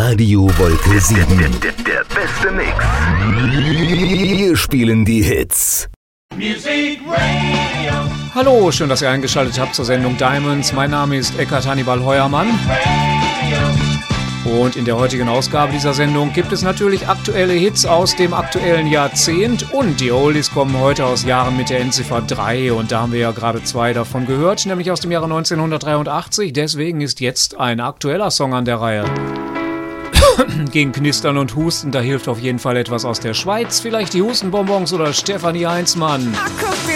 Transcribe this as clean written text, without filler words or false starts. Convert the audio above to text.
Radio Wolke 7. Der beste Mix. Wir spielen die Hits. Music Radio. Hallo, schön, dass ihr eingeschaltet habt zur Sendung Diamonds. Mein Name ist Eckhard Hannibal Heuermann. Und in der heutigen Ausgabe dieser Sendung gibt es natürlich aktuelle Hits aus dem aktuellen Jahrzehnt. Und die Oldies kommen heute aus Jahren mit der Endziffer 3. Und da haben wir ja gerade zwei davon gehört, nämlich aus dem Jahre 1983. Deswegen ist jetzt ein aktueller Song an der Reihe. Gegen Knistern und Husten, da hilft auf jeden Fall etwas aus der Schweiz. Vielleicht die Hustenbonbons oder Stefanie Heinzmann.